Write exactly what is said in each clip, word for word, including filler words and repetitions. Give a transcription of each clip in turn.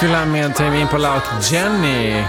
Dracula med Tame Impala och Jenny.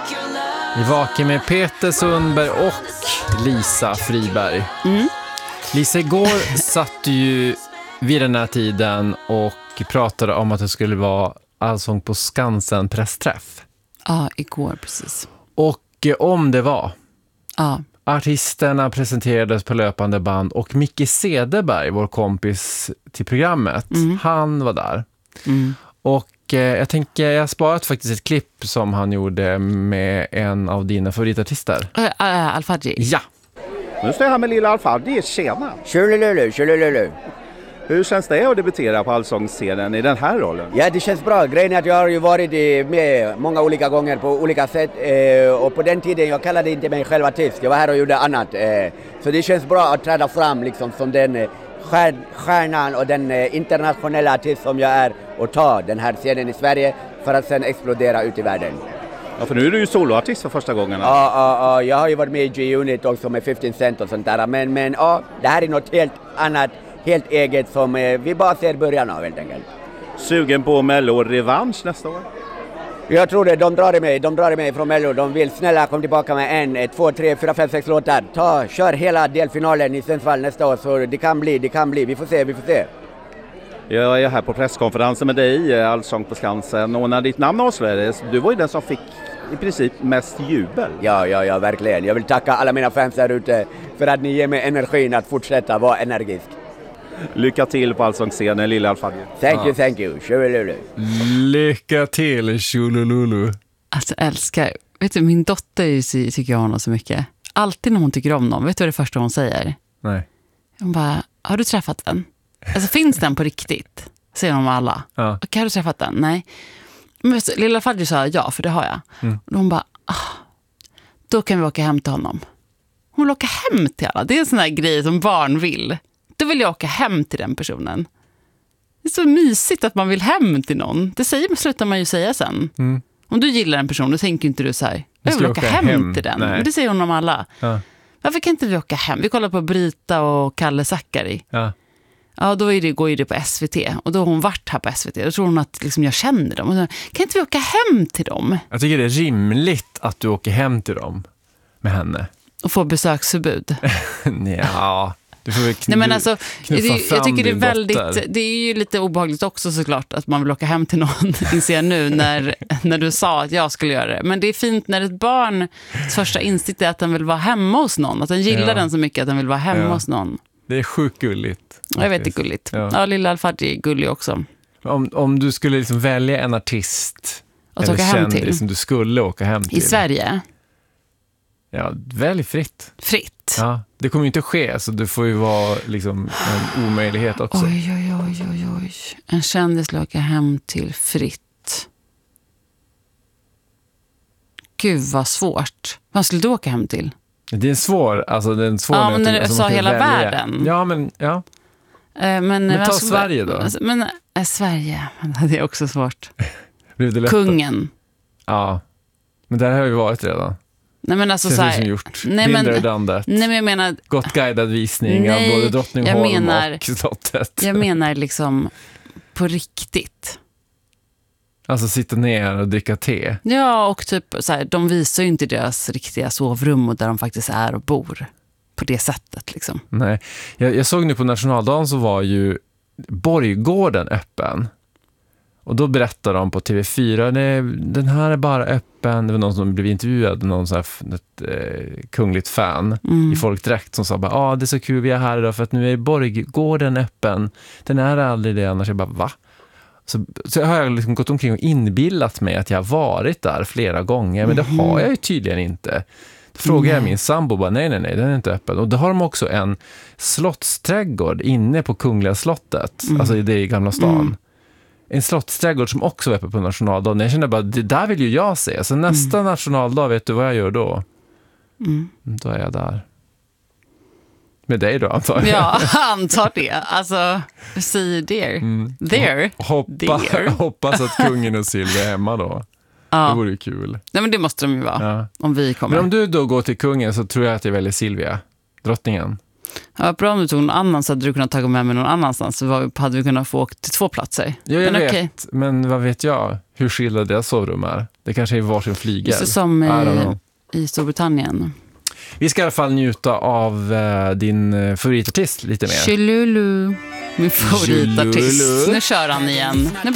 Vi vakar med Peter Sundberg och Lisa Friberg. Mm. Lisa, igår satt du ju vid den här tiden och pratade om att det skulle vara Allsång på Skansen pressträff. Ja, igår precis. Och eh, om det var. Ja. Artisterna presenterades på löpande band och Micke Cederberg, vår kompis till programmet, mm. han var där. Mm. Och eh, jag tänker, jag har sparat faktiskt ett klipp som han gjorde med en av dina favoritartister. Äh, äh, Al-Fadji. Ja. Nu står jag här med lilla Al-Fadji. Tjena! Tjolololo, tjolololo. Hur känns det att debutera på allsångsscenen i den här rollen? Ja, det känns bra. Grejen är att jag har ju varit med många olika gånger på olika sätt. Eh, och på den tiden, jag kallade inte mig själv artist. Jag var här och gjorde annat. Eh, så det känns bra att träda fram liksom, som den eh, stjärn, stjärnan och den eh, internationella artist som jag är. Och ta den här scenen i Sverige för att sen explodera ut i världen. Ja, för nu är du ju soloartist för första gången. Ja, ja, ja. Jag har ju varit med i G-Unit också med femton Cent och sånt där. Men, men ja, det här är något helt annat. Helt eget som eh, vi bara ser början av helt enkelt. Sugen på Mello revansch nästa år? Jag tror det, de drar i mig, de drar i mig från Mello. De vill snälla komma tillbaka med en, ett, två, tre, fyra, fem, sex låtar. Ta, kör hela delfinalen i Sundsvall nästa år så det kan bli, det kan bli. Vi får se, vi får se. Jag är här på presskonferensen med dig, Allsång på Skansen. Och när ditt namn avslöjades, du var ju den som fick i princip mest jubel. Ja, ja, ja, verkligen. Jag vill tacka alla mina fans där ute för att ni ger mig energin att fortsätta vara energisk. Lycka till på allsångsscenen, lilla Al-Fadji. Thank you, thank you. Tjolololo. Lycka till, tjolololo. Alltså älskar, vet du, min dotter tycker jag honom så mycket. Alltid när hon tycker om någon, vet du vad det första hon säger? Nej. Hon bara, har du träffat den? Alltså finns den på riktigt? Säger de alla. Ja. Okej, har du träffat den? Nej. Men lilla Fadji sa ja, för det har jag. Mm. Och hon bara, ah, då kan vi åka hem till honom. Hon vill åka hem till alla. Det är en sån här grej som barn vill. Då vill jag åka hem till den personen. Det är så mysigt att man vill hem till någon. Det säger, slutar man ju säga sen. Mm. Om du gillar en person, då tänker inte du så här, jag vill åka, åka hem, hem till den. Nej. Men det säger hon om alla. Ja. Varför kan inte vi åka hem? Vi kollar på Brita och Kalle Zackari. Ja. Ja, då är det, går ju det på S V T. Och då har hon varit här på S V T. Då tror hon att liksom, jag känner dem. Och så, kan inte vi åka hem till dem? Jag tycker det är rimligt att du åker hem till dem med henne. Och få besöksförbud. Ja, du får väl kn- Nej, men alltså, knuffa det, fram jag tycker det är din väldigt, dotter. det är ju lite obehagligt också såklart att man vill åka hem till någon, inser jag nu när, när du sa att jag skulle göra det. Men det är fint när ett barn första instinkt är att den vill vara hemma hos någon. Att den gillar Ja. den så mycket att den vill vara hemma Ja. hos någon. Det är sjukt gulligt. Jag vet, det är gulligt. Ja. Ja, lilla Al-Fadji är gullig också. Om, om du skulle liksom välja en artist Att eller åka hem kändis till. som du skulle åka hem till. I Sverige? Ja, välj fritt. Fritt. Ja, det kommer ju inte ske, så det får ju vara liksom en omöjlighet också. Oj, oj, oj, oj, oj. En kändis skulle åka hem till fritt. Gud, vad svårt. Vad skulle du åka hem till? Det är svår, alltså det är en svår Ja, men när du alltså, sa man kan hela välja. världen. Ja, men ja. Eh, men Men ta alltså, Sverige då. Men äh, Sverige, det är också svårt. Blev det lätt? Kungen. Ja. Men där har vi varit redan. Nej, men alltså Det så är här, som gjort. nej, Binder men, och dandet. nej, men jag menar, Gott guidad visning nej, av både Drottningholm jag menar, och slottet. jag menar liksom på riktigt. Alltså sitta ner och dricka te. Ja, och typ så här, de visar ju inte deras riktiga sovrum och där de faktiskt är och bor på det sättet liksom. Nej, jag, jag såg nu på nationaldagen så var ju Borggården öppen. Och då berättade de på T V fyra, nej, den här är bara öppen. Det var någon som blev intervjuad, någon så här, ett eh, kungligt fan Mm. i folkdräkt som sa bara, ja ah, det är så kul vi är här idag för att nu är Borggården öppen. Den är aldrig det annars. Jag bara, va? Så, så har jag liksom gått omkring och inbillat mig att jag har varit där flera gånger, men det Mhm. har jag ju tydligen inte. Då frågar jag min sambo, bara, nej, nej, nej, den är inte öppen. Och då har de också en slottsträdgård inne på Kungliga slottet, Mm. alltså i det i Gamla stan. Mm. En slottsträdgård som också var uppe på nationaldagen. Jag kände bara, det där vill ju jag se. Så nästa Mm. nationaldag, vet du vad jag gör då? Mm. Då är jag där. Med dig då, antar jag. Ja, antar det. Alltså, säg there. Mm. There. Hoppa, There. hoppas att kungen och Silvia är hemma då. Ja. Det vore ju kul. Nej, men det måste de ju vara. Ja. Om vi kommer. Men om du då går till kungen så tror jag att jag väljer Silvia, drottningen. Ja, bra om du tog någon annan så hade du kunnat ta med mig någon annanstans. Så var, hade vi kunnat få åka till två platser. Ja, jag men vet. okej. Men vad vet jag? Hur skilda deras sovrum är? Det kanske är varsin flygel. Just det, som I don't i, know. i Storbritannien. Vi ska i alla fall njuta av eh, din eh, favoritartist lite mer. Chilulu. Min favoritartist. Chilulu. Nu kör han igen. Nu